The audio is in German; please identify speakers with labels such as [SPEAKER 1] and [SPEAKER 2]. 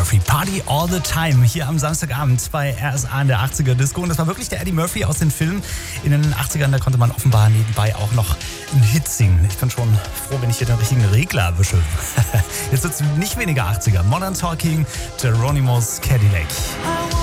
[SPEAKER 1] Murphy, Party All the Time, hier am Samstagabend bei RSA in der 80er Disco. Und das war wirklich der Eddie Murphy aus den Filmen in den 80ern. Da konnte man offenbar nebenbei auch noch einen Hit singen. Ich bin schon froh, wenn ich hier den richtigen Regler erwische. Jetzt wird es nicht weniger 80er. Modern Talking, Geronimo's Cadillac.